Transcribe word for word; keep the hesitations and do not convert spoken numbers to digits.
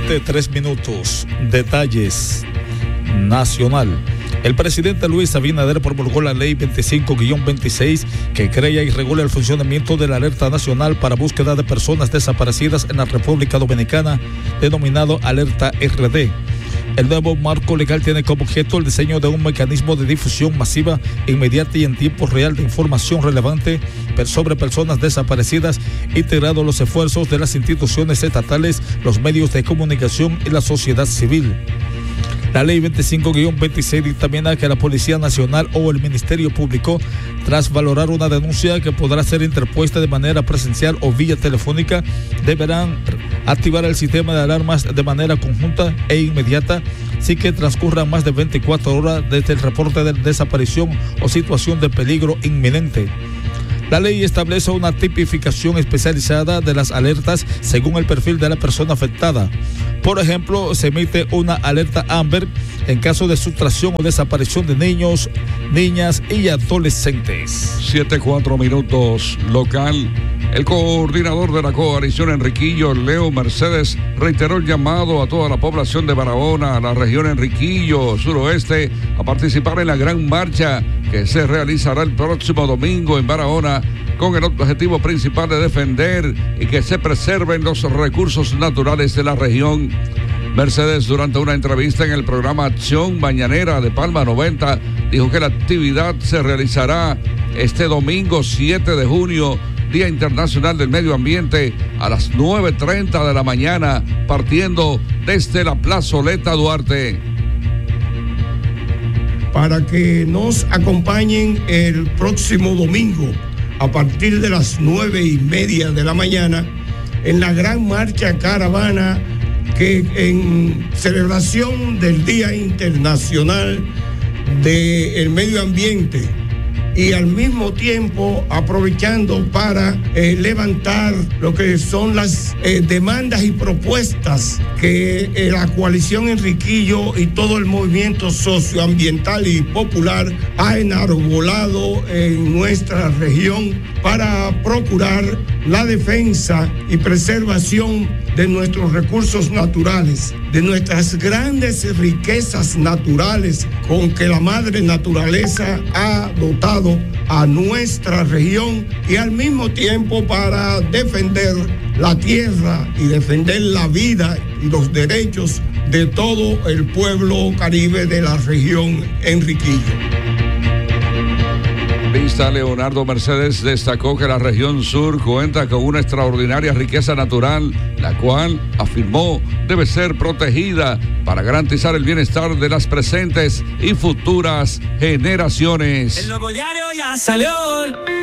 siete, tres minutos. Detalles. Nacional. El presidente Luis Abinader promulgó la ley veinticinco guión veintiséis que crea y regula el funcionamiento de la alerta nacional para búsqueda de personas desaparecidas en la República Dominicana, denominado Alerta R D. El nuevo marco legal tiene como objeto el diseño de un mecanismo de difusión masiva, inmediata y en tiempo real de información relevante sobre personas desaparecidas, integrando los esfuerzos de las instituciones estatales, los medios de comunicación y la sociedad civil. La ley veinticinco guión veintiséis dictamina que la Policía Nacional o el Ministerio Público, tras valorar una denuncia que podrá ser interpuesta de manera presencial o vía telefónica, deberán activar el sistema de alarmas de manera conjunta e inmediata, sin que transcurran más de veinticuatro horas desde el reporte de desaparición o situación de peligro inminente. La ley establece una tipificación especializada de las alertas según el perfil de la persona afectada. Por ejemplo, se emite una alerta Amber en caso de sustracción o desaparición de niños, niñas y adolescentes. siete, cuatro minutos local. El coordinador de la coalición Enriquillo, Leo Mercedes, reiteró el llamado a toda la población de Barahona, la región Enriquillo, suroeste, a participar en la gran marcha que se realizará el próximo domingo en Barahona, con el objetivo principal de defender y que se preserven los recursos naturales de la región. Mercedes, durante una entrevista en el programa Acción Mañanera de Palma noventa, dijo que la actividad se realizará este domingo siete de junio, Día Internacional del Medio Ambiente, a las nueve treinta de la mañana, partiendo desde la Plazoleta Duarte. Para que nos acompañen el próximo domingo a partir de las nueve y media de la mañana en la gran marcha caravana que en celebración del Día Internacional del Medio Ambiente, y al mismo tiempo aprovechando para eh, levantar lo que son las eh, demandas y propuestas que eh, la coalición Enriquillo y todo el movimiento socioambiental y popular ha enarbolado en nuestra región para procurar la defensa y preservación de nuestros recursos naturales, de nuestras grandes riquezas naturales con que la madre naturaleza ha dotado a nuestra región, y al mismo tiempo para defender la tierra y defender la vida y los derechos de todo el pueblo caribe de la región Enriquillo. Vista Leonardo Mercedes destacó que la región sur cuenta con una extraordinaria riqueza natural, la cual, afirmó, debe ser protegida para garantizar el bienestar de las presentes y futuras generaciones. El nuevo diario ya salió.